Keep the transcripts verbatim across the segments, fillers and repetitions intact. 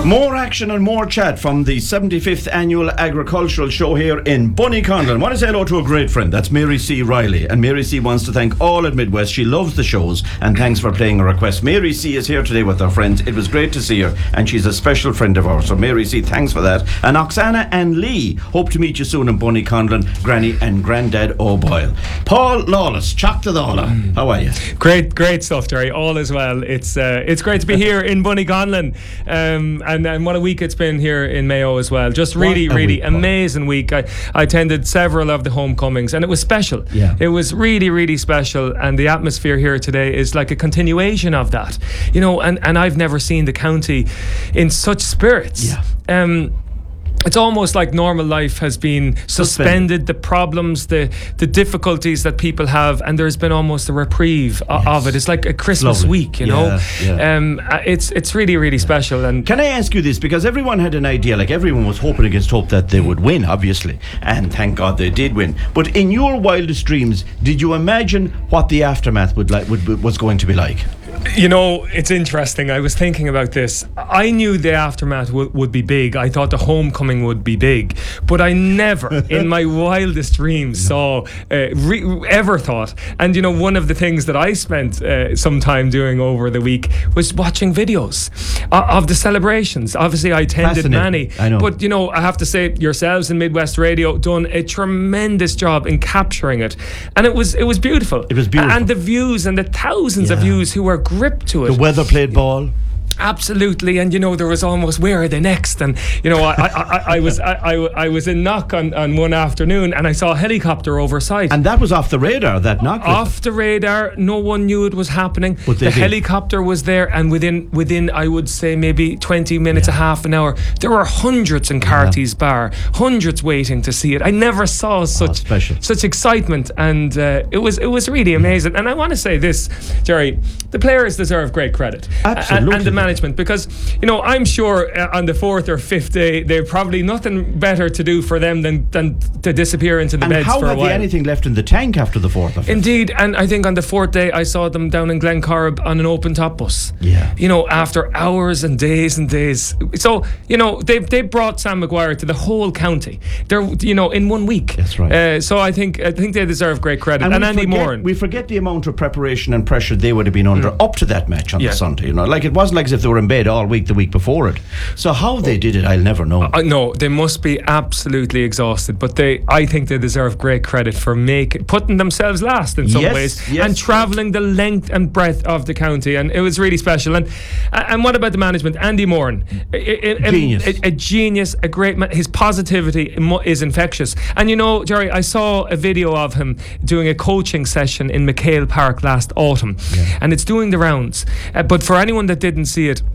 More action and more chat from the seventy-fifth Annual Agricultural Show here in Bunnyconlon. I want to say hello to a great friend. That's Mary C. Riley. And Mary C. wants to thank all at Midwest. She loves the shows and thanks for playing a request. Mary C. is here today with her friends. It was great to see her and she's a special friend of ours. So Mary C., thanks for that. And Oksana and Lee, hope to meet you soon in Bunnyconlon. Granny and Grandad O'Boyle. Paul Lawless, Chuck the Dollar. Mm. How are you? Great, great stuff, Jerry. All is well. It's uh, it's great to be here in Bunnyconlon. Um, and, and what a week it's been here in Mayo as well. Just really, really week, amazing week. I, I attended several of the homecomings and it was special. Yeah. It was really, really special. And the atmosphere here today is like a continuation of that. You know, and, and I've never seen the county in such spirits. Yeah. Um, It's almost like normal life has been suspended, suspended. The problems, the the difficulties that people have, and there's been almost a reprieve yes. of it. It's like a Christmas Lovely. week, you yeah, know. Yeah. Um, it's it's really really special. And can I ask you this, because everyone had an idea, like everyone was hoping against hope that they would win, obviously, and thank God they did win. But in your wildest dreams, did you imagine what the aftermath would like would was going to be like? You know, it's interesting. I was thinking about this. I knew the aftermath w- would be big. I thought the homecoming would be big. But I never, in my wildest dreams, saw, uh, re- ever thought. And, you know, one of the things that I spent uh, some time doing over the week was watching videos uh, of the celebrations. Obviously, I attended many. I know. But, you know, I have to say, yourselves in Midwest Radio done a tremendous job in capturing it. And it was it was beautiful. It was beautiful. And the views and the thousands yeah. of views who were gripped to it. The weather played ball. Absolutely, and you know there was almost where are they next? And you know I I, I, I was I, I, I was in Knock on, on one afternoon and I saw a helicopter oversight. And that was off the radar. That Knock. Off the radar, no one knew it was happening. But the did. helicopter was there, and within within I would say maybe twenty minutes, yeah. a half an hour, there were hundreds in Carty's yeah. bar, hundreds waiting to see it. I never saw such oh, such excitement, and uh, it was it was really amazing. And I want to say this, Jerry, the players deserve great credit. Absolutely. And, and the management, because you know I'm sure uh, on the fourth or fifth day they've probably nothing better to do for them than than to disappear into the and beds how for a have while. they anything left in the tank after the fourth or fifth? Indeed, and I think on the fourth day I saw them down in Glencorrib on an open top bus. Yeah. You know, after hours and days and days. So you know they they brought Sam Maguire to the whole county. They're you know in one week. That's right. Uh, so I think I think they deserve great credit. And, and we Andy forget, Moran. We forget the amount of preparation and pressure they would have been under mm. up to that match on yeah. the Sunday. You know, like it wasn't like as if they were in bed all week the week before it. So how they did it, I'll never know. Uh, no, they must be absolutely exhausted. But they, I think, they deserve great credit for making putting themselves last in some yes, ways yes. and travelling the length and breadth of the county, and it was really special. And and what about the management? Andy Moran, a, a, genius, a, a genius, a great man. His positivity is infectious. And you know, Jerry, I saw a video of him doing a coaching session in McHale Park last autumn, yeah. and it's doing the rounds. Uh, but for anyone that didn't see it,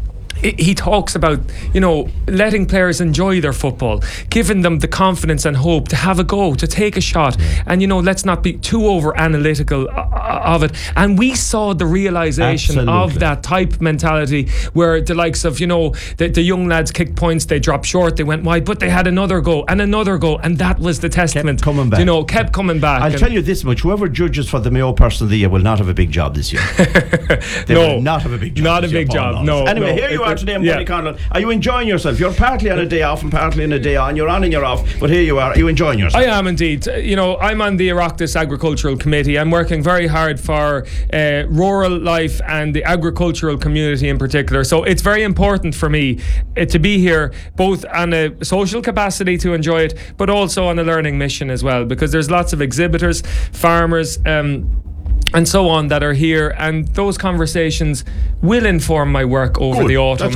he talks about, you know, letting players enjoy their football, giving them the confidence and hope to have a go, to take a shot, and you know, let's not be too over analytical of it. And we saw the realization Absolutely. of that type mentality, where the likes of, you know, the, the young lads kicked points, they dropped short, they went wide, but they had another go and another go, and that was the testament. Kept coming back. You know, kept coming back. I'll tell you this much: whoever judges for the Mayo Person of the Year will not have a big job this year. They no, will not have a big job. Not a this year, big Paul job. Lawless. No. Anyway, no, here you it, are today in yeah. Bunnyconlon. Are you enjoying yourself? You're partly on a day off and partly on a day on. You're on and you're off, but here you are. Are you enjoying yourself? I am indeed. You know, I'm on the Oireachtas Agricultural Committee. I'm working very hard for uh, rural life and the agricultural community in particular. So it's very important for me uh, to be here, both on a social capacity to enjoy it, but also on a learning mission as well, because there's lots of exhibitors, farmers, um, and so on that are here, and those conversations will inform my work over Good. the autumn. That's